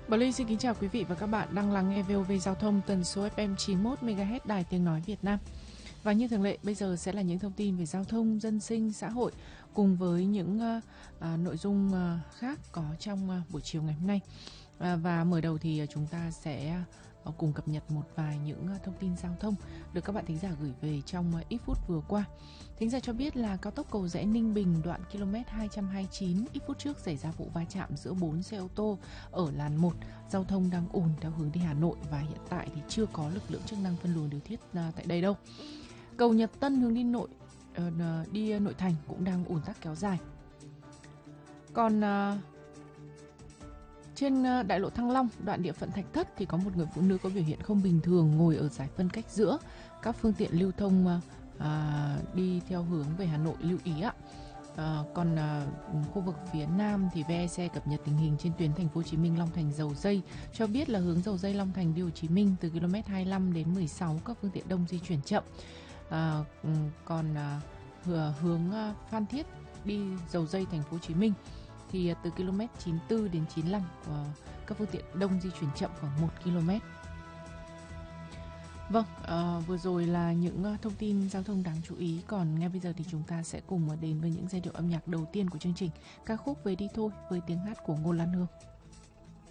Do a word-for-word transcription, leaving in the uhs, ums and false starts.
Bảo Linh xin kính chào quý vị và các bạn đang lắng nghe vê o vê Giao thông tần số ép em chín mươi mốt mê ga héc Đài Tiếng Nói Việt Nam. Và như thường lệ, bây giờ sẽ là những thông tin về giao thông, dân sinh, xã hội cùng với những uh, uh, nội dung uh, khác có trong uh, buổi chiều ngày hôm nay. Uh, và mở đầu thì uh, chúng ta sẽ uh, cùng cập nhật một vài những uh, thông tin giao thông được các bạn thính giả gửi về trong uh, ít phút vừa qua. Thính giả cho biết là cao tốc Cầu Giẽ Ninh Bình đoạn km hai trăm hai mươi chín ít phút trước xảy ra vụ va chạm giữa bốn xe ô tô ở làn một. Giao thông đang ùn theo hướng đi Hà Nội và hiện tại thì chưa có lực lượng chức năng phân luồng điều tiết uh, tại đây đâu. Cầu Nhật Tân hướng đi nội uh, đi nội thành cũng đang ùn tắc kéo dài. Còn uh, trên uh, đại lộ Thăng Long, đoạn địa phận Thạch Thất thì có một người phụ nữ có biểu hiện không bình thường ngồi ở giải phân cách giữa. Các phương tiện lưu thông uh, uh, đi theo hướng về Hà Nội lưu ý ạ. À, còn à, khu vực phía Nam thì vê e xê cập nhật tình hình trên tuyến Thành phố Hồ Chí Minh Long Thành Dầu Dây cho biết là hướng Dầu Dây Long Thành đi Hồ Chí Minh từ km hai mươi lăm đến mười sáu các phương tiện đông di chuyển chậm. À, còn à, hướng à, Phan Thiết đi Dầu Dây Thành phố Hồ Chí Minh thì à, từ km chín mươi tư đến chín mươi lăm à, các phương tiện đông di chuyển chậm khoảng một ki lô mét. Vâng, uh, vừa rồi là những uh, thông tin giao thông đáng chú ý. Còn ngay bây giờ thì chúng ta sẽ cùng uh, đến với những giai điệu âm nhạc đầu tiên của chương trình, ca khúc Về Đi Thôi với tiếng hát của Ngô Lan Hương.